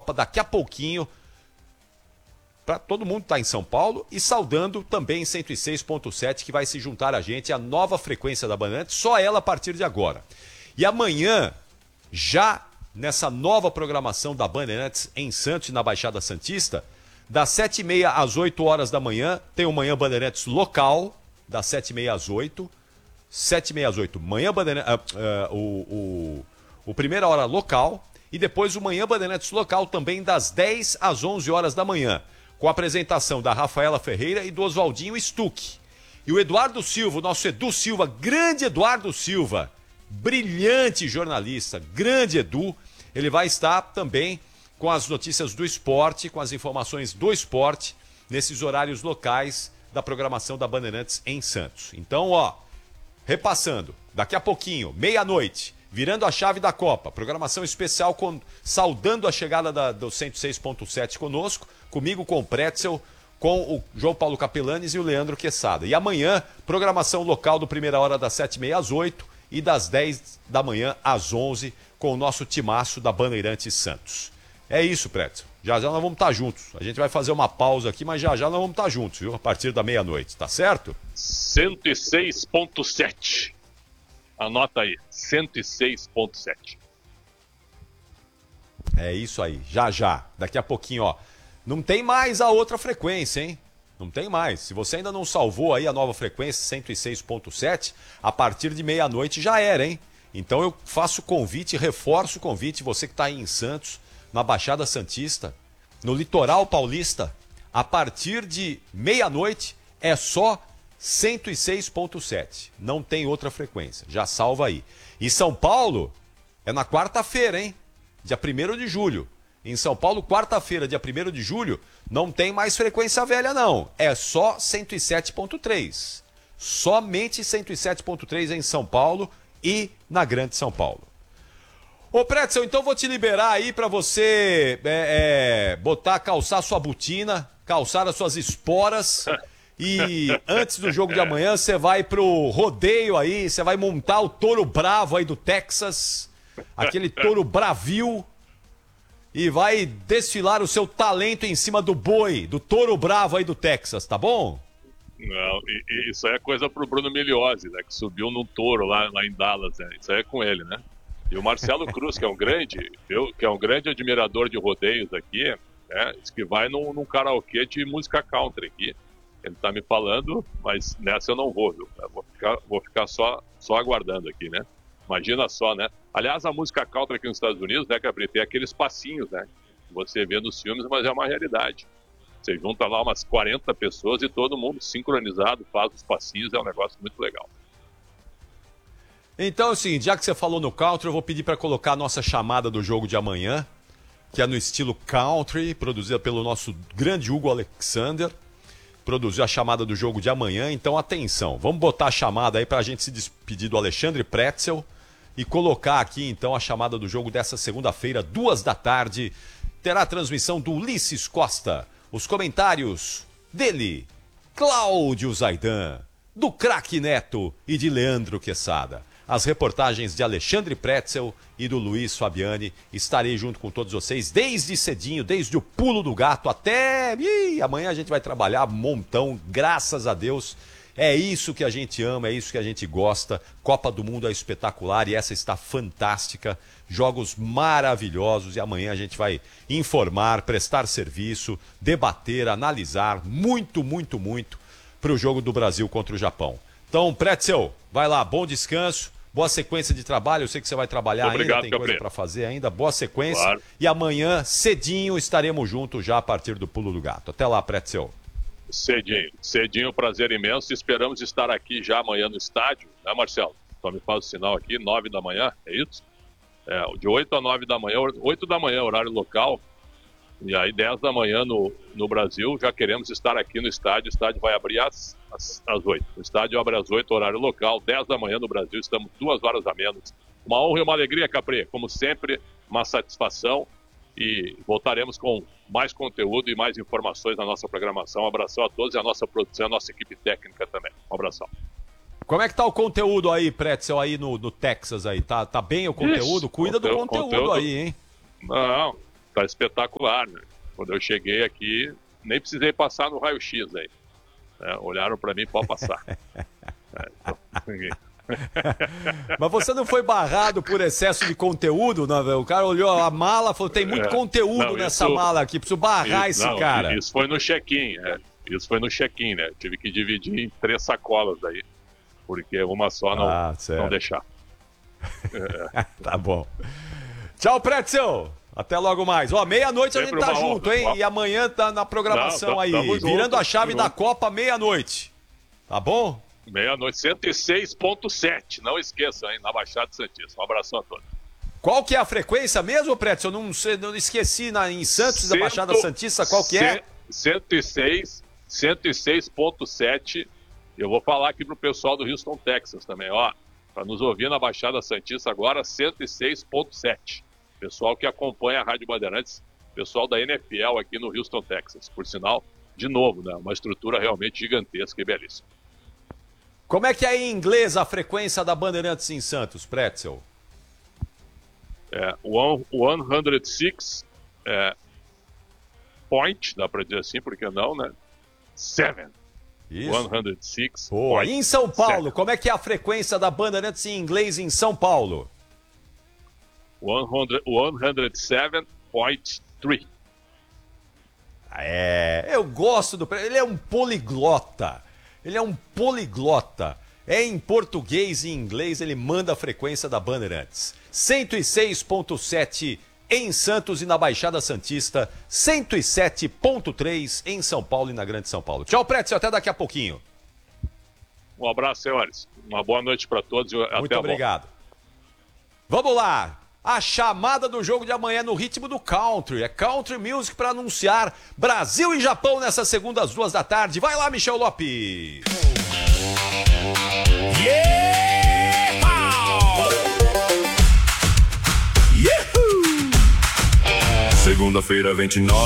Copa daqui a pouquinho, para todo mundo estar em São Paulo e saudando também 106.7, que vai se juntar a gente, a nova frequência da Bandeirantes, só ela a partir de agora. E amanhã, já nessa nova programação da Bandeirantes em Santos, na Baixada Santista, das 7h30 às 8 horas da manhã, tem o Manhã Bandeirantes local, das 7h30 às 8. 7h30 às 8, Manhã Bandeirantes, o Primeira Hora local, e depois o Manhã Bandeirantes local também das 10 às 11 horas da manhã, com a apresentação da Rafaela Ferreira e do Oswaldinho Stuck. E o Eduardo Silva, o nosso Edu Silva, grande Eduardo Silva, brilhante jornalista, grande Edu, ele vai estar também com as notícias do esporte, com as informações do esporte, nesses horários locais da programação da Bandeirantes em Santos. Então, repassando, daqui a pouquinho, meia-noite, virando a chave da Copa, programação especial saudando a chegada do 106.7 conosco, comigo, com o Pretzel, com o João Paulo Capelanes e o Leandro Quesada. E amanhã, programação local do Primeira Hora das 7h30 às 8 e das 10 da manhã às 11, com o nosso timaço da Bandeirantes Santos. É isso, Pretzel. Já já nós vamos estar juntos. A gente vai fazer uma pausa aqui, mas já já nós vamos estar juntos, viu? A partir da meia-noite, tá certo? 106.7. Anota aí, 106.7. É isso aí, já já. Daqui a pouquinho, não tem mais a outra frequência, hein? Não tem mais. Se você ainda não salvou aí a nova frequência, 106.7, a partir de meia-noite já era, hein? Então eu faço o convite, reforço o convite, você que está aí em Santos, na Baixada Santista, no Litoral Paulista, a partir de meia-noite é só 106.7. Não tem outra frequência. Já salva aí. E São Paulo é na quarta-feira, hein? Dia 1º de julho. Em São Paulo, quarta-feira, dia 1º de julho, não tem mais frequência velha, não. É só 107.3. Somente 107.3 em São Paulo e na Grande São Paulo. Ô, Pretzel, então vou te liberar aí pra você calçar sua botina, calçar as suas esporas e antes do jogo de amanhã você vai pro rodeio aí, você vai montar o touro bravo aí do Texas, aquele touro bravio, e vai desfilar o seu talento em cima do boi, do touro bravo aí do Texas, tá bom? Não, isso aí é coisa pro Bruno Migliozzi, né, que subiu num touro lá em Dallas, né? Isso aí é com ele, né? E o Marcelo Cruz, que é um grande admirador de rodeios aqui, né, diz que vai num karaokê de música country aqui. Ele tá me falando, mas nessa eu não vou, viu? Eu vou ficar só aguardando aqui, né? Imagina só, né? Aliás, a música country aqui nos Estados Unidos, né, Capri, tem aqueles passinhos, né? Você vê nos filmes, mas é uma realidade. Você junta lá umas 40 pessoas e todo mundo sincronizado, faz os passinhos, é um negócio muito legal. Então, assim, já que você falou no country, eu vou pedir para colocar a nossa chamada do jogo de amanhã, que é no estilo country, produzida pelo nosso grande Hugo Alexander. Produziu a chamada do jogo de amanhã, então atenção, vamos botar a chamada aí para a gente se despedir do Alexandre Pretzel e colocar aqui então a chamada do jogo dessa segunda-feira, 14h. Terá a transmissão do Ulisses Costa, os comentários dele, Cláudio Zaidan, do Craque Neto e de Leandro Quesada. As reportagens de Alexandre Pretzel e do Luiz Fabiani. Estarei junto com todos vocês desde cedinho, desde o pulo do gato até... amanhã a gente vai trabalhar um montão, graças a Deus. É isso que a gente ama, é isso que a gente gosta. Copa do Mundo é espetacular e essa está fantástica. Jogos maravilhosos e amanhã a gente vai informar, prestar serviço, debater, analisar muito, muito, muito para o jogo do Brasil contra o Japão. Então, Pretzel, vai lá, bom descanso. Boa sequência de trabalho, eu sei que você vai trabalhar ainda, tem coisa para fazer ainda. Boa sequência. Claro. E amanhã, cedinho, estaremos juntos já a partir do Pulo do Gato. Até lá, Pretzel. Cedinho, prazer imenso. Esperamos estar aqui já amanhã no estádio, né, Marcelo? Só me faz o sinal aqui, 9 da manhã, é isso? De 8 a 9 da manhã, 8 da manhã, horário local. E aí, 10 da manhã no Brasil, já queremos estar aqui no estádio. O estádio vai abrir às 8. O estádio abre às 8, horário local. 10 da manhã no Brasil, estamos 2 horas a menos. Uma honra e uma alegria, Capri. Como sempre, uma satisfação. E voltaremos com mais conteúdo e mais informações na nossa programação. Um abração a todos e a nossa produção, a nossa equipe técnica também. Um abração. Como é que tá o conteúdo aí, Pretzel, aí no Texas aí? Tá bem o conteúdo? Cuida do conteúdo aí, hein? Não, tá espetacular, né? Quando eu cheguei aqui, nem precisei passar no raio-x aí. Olharam para mim, pode passar. Mas você não foi barrado por excesso de conteúdo, não? O cara olhou a mala e falou, tem muito conteúdo nessa mala aqui, preciso barrar esse cara. Isso foi no check-in, Isso foi no check-in, né? Tive que dividir em 3 sacolas aí, porque uma só não deixar. Tá bom. Tchau, Pretzel. Até logo mais. Ó, meia-noite a gente tá junto, hein? E amanhã tá na programação aí. Virando a chave da Copa, meia-noite. Tá bom? Meia-noite, 106.7. Não esqueçam, hein? Na Baixada Santista. Um abração a todos. Qual que é a frequência mesmo, Pretzel? Eu não esqueci em Santos da Baixada Santista. Qual que é? 106.7. Eu vou falar aqui pro pessoal do Houston, Texas também, ó. Para nos ouvir na Baixada Santista agora, 106.7. Pessoal que acompanha a Rádio Bandeirantes, pessoal da NFL aqui no Houston, Texas. Por sinal, de novo, né? Uma estrutura realmente gigantesca e belíssima. Como é que é em inglês a frequência da Bandeirantes em Santos, Pretzel? 106 point, dá para dizer assim, porque não, né? 7. Isso. 106. Boa. E em São Paulo, como é que é a frequência da Bandeirantes em inglês em São Paulo? 107.3. Eu gosto do... Ele é um poliglota. É em português e em inglês, ele manda a frequência da Bandeirantes. 106.7 em Santos e na Baixada Santista, 107.3 em São Paulo e na Grande São Paulo. Tchau, Pretzel, até daqui a pouquinho. Um abraço, senhores. Uma boa noite para todos. Muito obrigado. Vamos lá. A chamada do jogo de amanhã no ritmo do country. É country music para anunciar Brasil e Japão nessa segunda às 2 da tarde. Vai lá, Michel Lopes. Segunda-feira, 29.